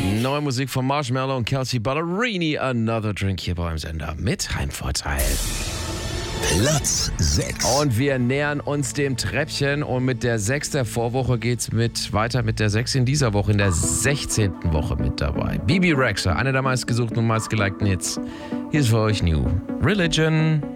Neue Musik von Marshmello und Kelsey Ballerini. Another Drink hier beim Sender mit Heimvorteil. Platz 6. Und wir nähern uns dem Treppchen und mit der 6 der Vorwoche geht's weiter mit der 6 in dieser Woche, in der 16. Woche mit dabei. Bibi Rexha, einer der meistgesuchten und meistgelikten Hits. Hier ist für euch New Religion.